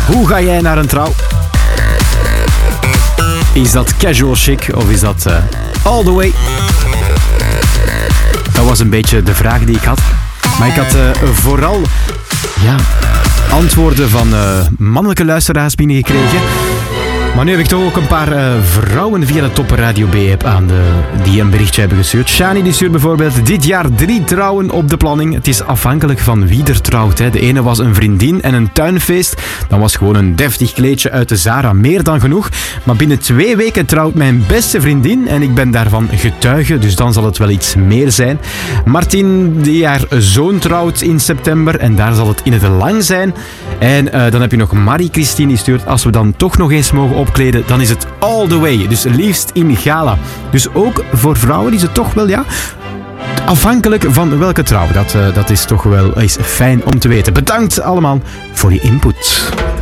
Hoe ga jij naar een trouw? Is dat casual chic of is dat all the way? Dat was een beetje de vraag die ik had. Maar ik had vooral antwoorden van mannelijke luisteraars binnengekregen. Maar nu heb ik toch ook een paar vrouwen via de Top Radio B-app die een berichtje hebben gestuurd. Shani die stuurt bijvoorbeeld: dit jaar 3 trouwen op de planning. Het is afhankelijk van wie er trouwt. Hè. De ene was een vriendin en een tuinfeest. Dan was gewoon een deftig kleedje uit de Zara meer dan genoeg. Maar binnen 2 weken trouwt mijn beste vriendin en ik ben daarvan getuige. Dus dan zal het wel iets meer zijn. Martin, die haar zoon trouwt in september en daar zal het in het lang zijn. En dan heb je nog Marie-Christine die stuurt: als we dan toch nog eens mogen opkleden, dan is het all the way. Dus liefst in gala. Dus ook voor vrouwen is het toch wel, afhankelijk van welke trouw. Dat is toch wel eens fijn om te weten. Bedankt allemaal voor je input.